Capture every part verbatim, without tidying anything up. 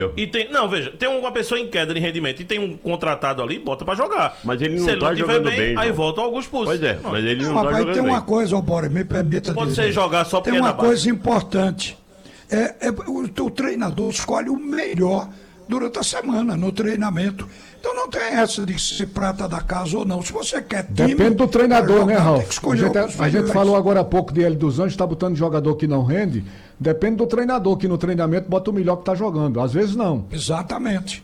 E tem, não, veja, tem uma pessoa em queda de rendimento e tem um contratado ali, bota pra jogar. Mas ele não Se ele tá não tiver jogando bem, bem, aí João. volta o Augusto Pucci. Pois é, mas ele não, Não, tá rapaz, jogando tem bem. uma coisa, ô Bora, me permita Pode dizer. ser jogar só porque Tem é uma da base. coisa importante. É, é, o, o treinador escolhe o melhor durante a semana, no treinamento. Então não tem essa de ser prata da casa ou não. Se você quer time... Depende do treinador, pra né, jogar, tem Ralf? que A escolher gente, os a gente melhores. falou agora há pouco de Hélio dos Anjos, está botando jogador que não rende. Depende do treinador, que no treinamento bota o melhor que está jogando. Às vezes não. Exatamente.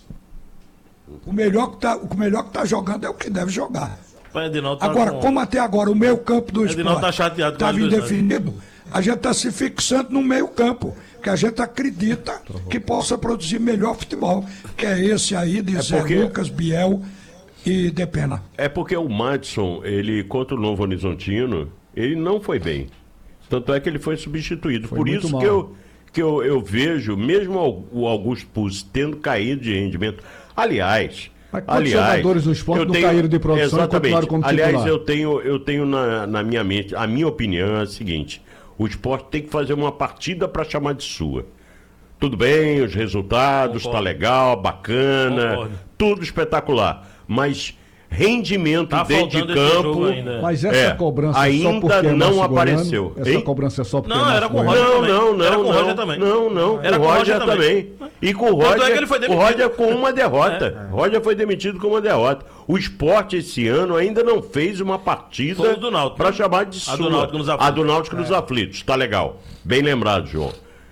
O melhor que tá, o melhor que tá jogando é o que deve jogar. O Edinaldo tá Agora, com- como até agora o meio campo do Edinaldo esporte tá chateado com estava as duas, indefinido, a gente está se fixando no meio campo, que a gente acredita que possa produzir melhor futebol, que é esse aí de Zé porque- Lucas, Biel e Depena. É porque o Madison, ele, contra o Novo Horizontino, ele não foi bem. Tanto é que ele foi substituído. Foi Por muito isso mal. que, eu, que eu, eu vejo, mesmo o Augusto Pucci tendo caído de rendimento. Aliás. Mas quantos aliás, jogadores no esporte eu não tenho- caíram de produção e exatamente. continuaram como Aliás, titular? eu tenho, eu tenho na, na minha mente, a minha opinião é a seguinte: o esporte tem que fazer uma partida para chamar de sua. Tudo bem, os resultados, Concordo. tá legal, bacana, Concordo. tudo espetacular. Mas rendimento Tá dentro de faltando esse jogo campo. ainda. Mas essa É, cobrança ainda só porque é não Márcio apareceu. Goiano? Essa Hein? cobrança é só porque Não, é era Márcio com o Goiano? Roger Não, também. não, Era não, com o não, Roger também. não, não, Era com com o o Roger Roger também. E com o Tanto é Roger, que ele foi o demitido. Roger com uma derrota. Roger foi demitido com uma derrota. O esporte esse ano ainda não fez uma partida Foi o do Náutico, para né? chamar de A sua. do Náutico nos aflitos. A do Náutico nos aflitos, tá legal. Bem lembrado, João.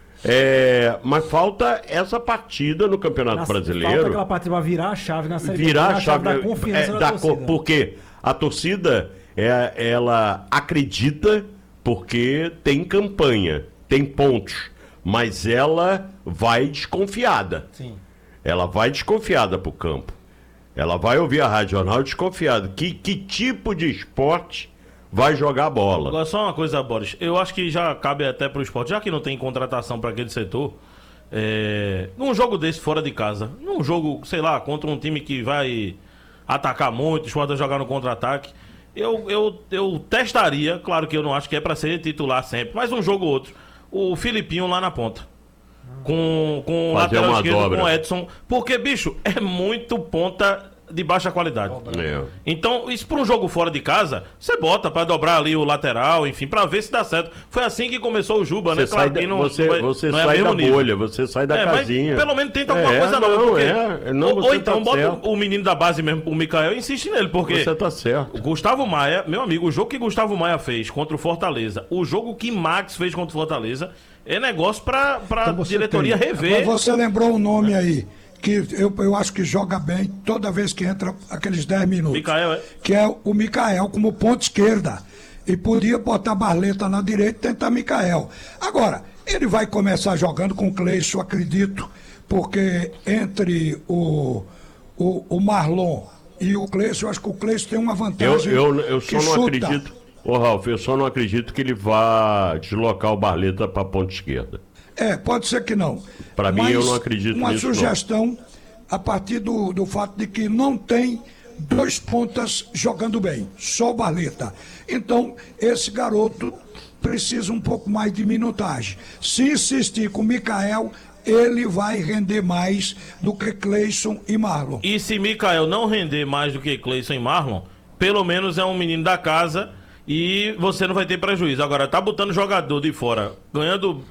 É, mas falta essa partida no Campeonato Na- Falta Brasileiro. aquela partida pra virar a chave na Série B, Virar a chave, da confiança é, da, da torcida. co- porque a torcida é, ela acredita porque tem campanha, tem pontos, mas ela vai desconfiada. Sim. Ela vai desconfiada pro campo. Ela vai ouvir a Rádio Jornal desconfiada. Que, que tipo de esporte vai jogar bola? Agora, só uma coisa, Boris. Eu acho que já cabe até pro esporte, já que não tem contratação para aquele setor, é, num jogo desse fora de casa, num jogo, sei lá, contra um time que vai atacar muito, o esporte vai jogar no contra-ataque, eu, eu, eu testaria, claro que eu não acho que é para ser titular sempre, mas um jogo ou outro, o Filipinho lá na ponta. Com, com o Fazer lateral uma esquerdo, dobra. com o Edson. Porque, bicho, é muito ponta de baixa qualidade. É. Então, isso para um jogo fora de casa, você bota para dobrar ali o lateral, enfim, para ver se dá certo. Foi assim que começou o Juba, né? Você sai, da, que não- você, não é- você não é sai mesmo da nível. bolha, você sai da É, mas casinha. pelo menos tenta alguma É, coisa nova. não, Porque... é, não, ou, ou você então tá bota certo. o menino da base mesmo, o Mikael, e insiste nele, porque Você tá certo. o Gustavo Maia, meu amigo, o jogo que Gustavo Maia fez contra o Fortaleza, o jogo que Max fez contra o Fortaleza, é negócio pra, pra Então você diretoria tem- rever. Agora você lembrou um nome aí, que eu, eu acho que joga bem toda vez que entra aqueles dez minutos. Mikael, é? Que é o Mikael como ponta esquerda. E podia botar Barleta na direita e tentar Mikael. Agora, ele vai começar jogando com o Cleison, acredito, porque entre o, o, o Marlon e o Cleison, eu acho que o Cleison tem uma Eu, vantagem. eu, eu que só não chuta. acredito. Ô, Ralf, eu só não acredito que ele vá deslocar o Barleta pra ponta esquerda. É, pode ser que não. Pra mim, Mas eu não acredito uma nisso, não. sugestão a partir do, do fato de que não tem dois pontas jogando bem, só o Barleta. Então, esse garoto precisa um pouco mais de minutagem. Se insistir com o Mikael, ele vai render mais do que Cleison e Marlon. E se Mikael não render mais do que Cleison e Marlon, pelo menos é um menino da casa e você não vai ter prejuízo. Agora, tá botando jogador de fora, ganhando...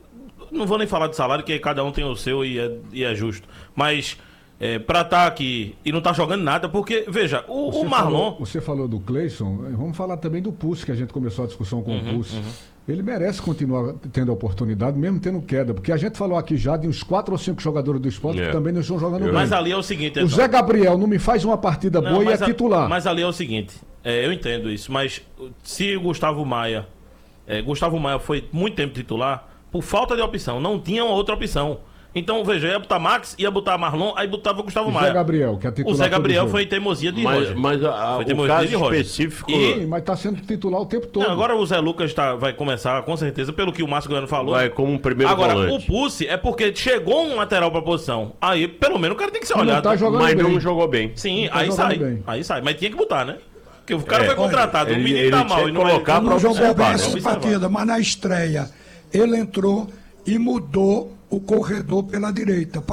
Não vou nem falar de salário, que cada um tem o seu e é, e é justo. Mas é, pra estar aqui e não tá jogando nada, porque, veja, o, Você o Marlon... Falou, você falou do Cleison, vamos falar também do Pucci, que a gente começou a discussão com Uhum, o Pucci. Ele merece continuar tendo a oportunidade, mesmo tendo queda, porque a gente falou aqui já de uns quatro ou cinco jogadores do esporte É. que também não estão jogando bem. Mas ali é o seguinte... O então. Zé Gabriel não me faz uma partida Não, boa e é mas a- titular. Mas ali é o seguinte, é, eu entendo isso, mas se o Gustavo Maia, é, Gustavo Maia foi muito tempo titular, por falta de opção, não tinha uma outra opção. Então, veja, ia botar Max, ia botar Marlon, aí botava o Gustavo O Maia. Zé Gabriel, que é titular O Zé todo Gabriel jogo. foi teimosia de Mas, Roger. mas a- a- Foi o teimosia caso de Roger. específico. E- Sim, mas está sendo titular o tempo todo. Não, agora o Zé Lucas tá, vai começar, com certeza, pelo que o Márcio Goiano falou. Vai como um primeiro Agora, volante. o Pucci é porque chegou um lateral pra posição. Aí, pelo menos, o cara tem que ser Não olhado. tá jogando Mas bem. não jogou bem. Sim, tá aí jogando sai. bem. Aí sai. Mas tinha que botar, né? Porque o cara É, foi contratado, ele- o menino ele tá tinha mal. que E não é- colocar Não pra jogou bem observar, essa observar. partida, mas na estreia ele entrou e mudou o corredor pela direita.